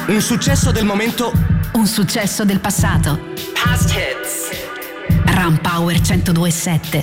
Un successo del momento. Un successo del passato. Past hits. Ram Power 102.7.